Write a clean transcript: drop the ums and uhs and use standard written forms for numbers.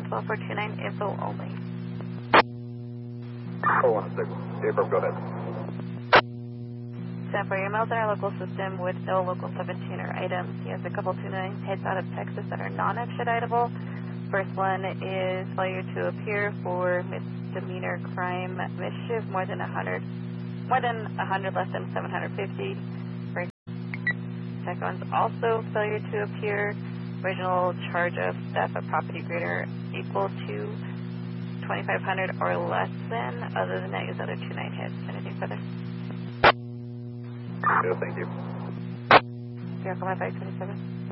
12429 info only. Hold on a second. Affirm, go ahead. Stand for your emails in our local system with no local 17 or items. He has a couple 29 hits out of Texas that are non-extraditable. First one is failure to appear for misdemeanor crime mischief, more than 100, less than 750. Second one's also failure to appear. Original charge of theft of property greater equal to 2,500 or less than. Other than that, use other 29 hits. Anything further? No, thank you. 05527.